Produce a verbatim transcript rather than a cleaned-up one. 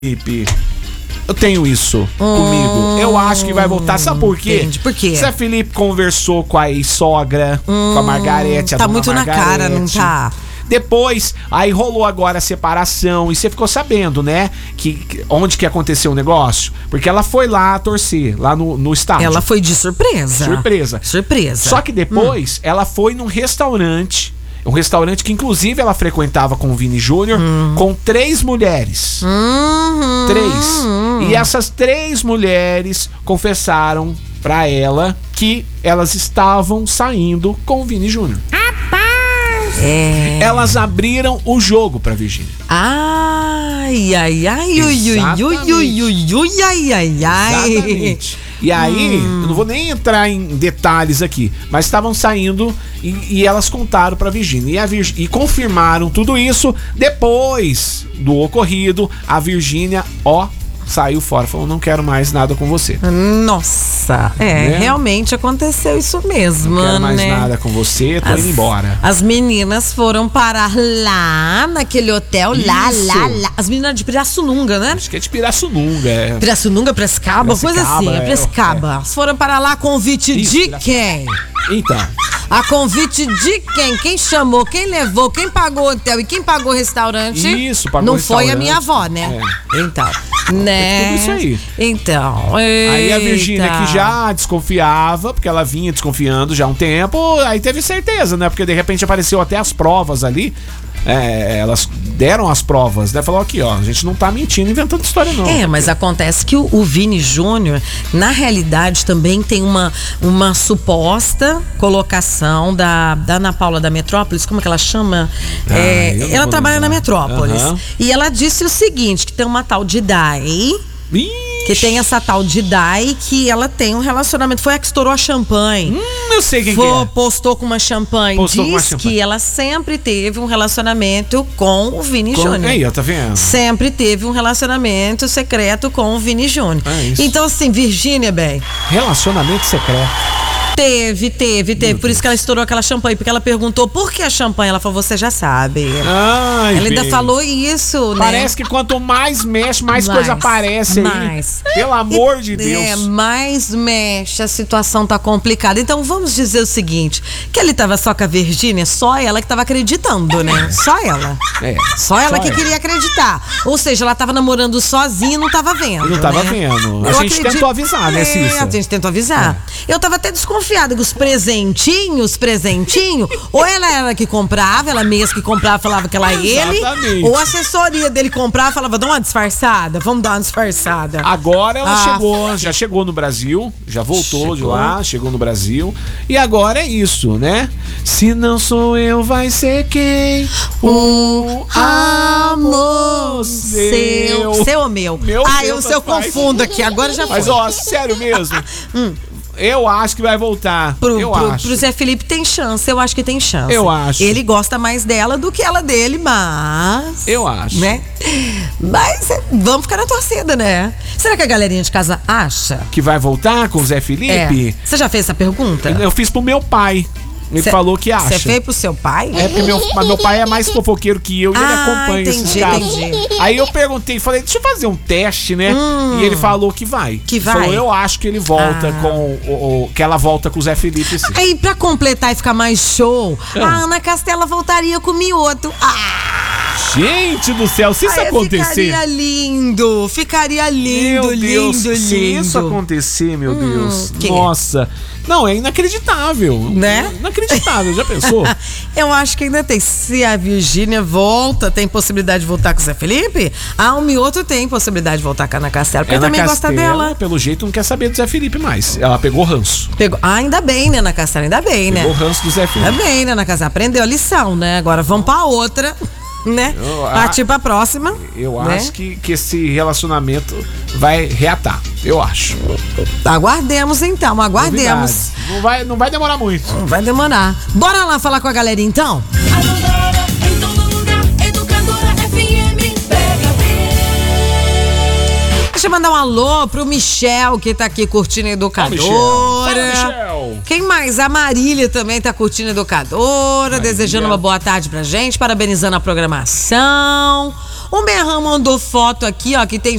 Felipe. Eu tenho isso hum, comigo. Eu acho que vai voltar. Sabe por quê? Entendi. Por quê? Zé Felipe conversou com a ex-sogra, hum, com a Margarete. A tá muito Margarete. na cara, não tá? Depois, aí rolou agora a separação e você ficou sabendo, né? Que, que, onde que aconteceu o negócio? Porque ela foi lá torcer, lá no, no estádio. Ela foi de surpresa. Surpresa. Surpresa. Só que depois, hum. ela foi num restaurante, um restaurante que inclusive ela frequentava com o Vini Júnior, hum. com três mulheres. Hum, três. Hum. E essas três mulheres confessaram pra ela que elas estavam saindo com o Vini Júnior. É. Elas abriram o jogo pra Virgínia. Ai, ai, ai, ui, ui, ui, ui, ui, ui, ai, ai, ai. Exatamente. E aí, hum. eu não vou nem entrar em detalhes aqui, mas estavam saindo e, e elas contaram pra Virgínia. E, a Virg... e confirmaram tudo isso depois do ocorrido. A Virgínia, ó, saiu fora, falou, não quero mais nada com você. Nossa, é, né? Realmente aconteceu isso mesmo, não quero mais né? nada com você, tô as, indo embora. As meninas foram parar lá, naquele hotel, isso. lá, lá, lá. As meninas de Pirassununga, né? Acho que é de Pirassununga, é. Pirassununga, Piracicaba, coisa assim, é Piracicaba. É. Foram parar lá a convite isso, de quem? Então. A convite de quem? Quem chamou, quem levou, quem pagou o hotel e quem pagou o restaurante? Isso, pagou Não o restaurante. foi a minha avó, né? É. Então, né? É tudo isso aí. Então, eita. Aí a Virgínia, que já desconfiava, porque ela vinha desconfiando já há um tempo, aí teve certeza, né? Porque de repente apareceu até as provas ali. É, elas deram as provas, né? Falou aqui, ó, a gente não tá mentindo, inventando história não. É, mas acontece que o, o Vini Júnior, na realidade, também tem uma, uma suposta colocação da, da Ana Paula da Metrópolis, como é que ela chama? Ah, é, ela trabalha lembrar. na Metrópolis. Uhum. E ela disse o seguinte, que tem uma tal de Dai... Ixi. Que tem essa tal de Dai, que ela tem um relacionamento. Foi a que estourou a champanhe. Hum, eu sei quem Foi, que é. Postou com uma champanhe. Postou Diz com uma champanhe. que ela sempre teve um relacionamento com o Vini com... Júnior. Aí, ó, tá vendo? Sempre teve um relacionamento secreto com o Vini Júnior. É isso. Então, assim, Virgínia, bem... Relacionamento secreto. Teve, teve, teve. Meu por Deus. isso que ela estourou aquela champanhe. Porque ela perguntou por que a champanhe. Ela falou, você já sabe. Ai, ela ainda bem. falou isso, né? Parece que quanto mais mexe, mais, mais coisa aparece mais. aí. Pelo amor e, de Deus. É, mais mexe, a situação tá complicada. Então vamos dizer o seguinte, que ele tava só com a Virgínia, só ela que tava acreditando, né? Só ela. É. Só ela Só que ela. queria acreditar. Ou seja, ela tava namorando sozinha e não tava vendo. Não tava né? vendo. A Eu gente acredito- tentou avisar, né, É, Cissa? a gente tentou avisar. Eu tava até desconfiada que os presentinhos, presentinho, ou ela era que comprava, ela mesma que comprava, falava que ela era ele, Exatamente. ou a assessoria dele comprava, falava, dá uma disfarçada, vamos dar uma disfarçada. Agora ela Ah, chegou, já chegou no Brasil, já voltou Chegou. de lá, chegou no Brasil. E agora é isso, né? Se não sou eu, vai ser quem? O amor seu. Seu ou meu? Meu ah, Deus, eu, se eu rapaz. confundo aqui, agora já foi. Mas ó, sério mesmo. Hum. Eu acho que vai voltar. Pro, eu pro, acho. pro Zé Felipe tem chance, eu acho que tem chance. Eu acho. Ele gosta mais dela do que ela dele, mas... Eu acho. Né? Mas é, vamos ficar na torcida, né? Será que a galerinha de casa acha? Que vai voltar com o Zé Felipe? É. Você já fez essa pergunta? Eu fiz pro meu pai. Ele Cê, falou que acha. Você fez pro seu pai? É porque meu, mas meu pai é mais fofoqueiro que eu e ele Ah, acompanha entendi, esses casos. entendi. Aí eu perguntei, falei, deixa eu fazer um teste, né? Hum, e ele falou que vai. que vai? Falou, eu acho que ele volta Ah. com o, o- que ela volta com o Zé Felipe, sim. Aí, pra completar e ficar mais show, Ah. a Ana Castela voltaria com o Mioto. Ah! Gente do céu, se isso Aí acontecer. Ficaria lindo, ficaria lindo, Meu Deus, lindo, se lindo. isso acontecer, meu Deus. que? Nossa. Não, é inacreditável. Né? Inacreditável, já pensou? Eu acho que ainda tem. Se a Virgínia volta, tem possibilidade de voltar com o Zé Felipe? Ah, o Mioto tem possibilidade de voltar com a Ana Castela, porque Ana também gosta Castela, dela. pelo jeito, não quer saber do Zé Felipe mais. Ela pegou ranço. Pegou. Ah, ainda bem, né, Ana Castela? Ainda bem, né? Pegou ranço do Zé Felipe. Ainda bem, né, Ana Castela? Aprendeu a lição, né? Agora vamos pra outra, né? Eu, a- Partir pra próxima. Eu né? acho que, que esse relacionamento vai reatar. Eu acho. Aguardemos então, aguardemos. Novidades. Não vai, não vai demorar muito. Não vai demorar. Bora lá falar com a galera então? Agora, em todo lugar, Educadora F M, pega bem. Deixa eu mandar um alô pro Michel, que tá aqui curtindo a Educadora. Michel. Fala, Michel. Quem mais? A Marília também tá curtindo a Educadora, Marília. desejando uma boa tarde pra gente, parabenizando a programação. O Merran mandou foto aqui, ó, que tem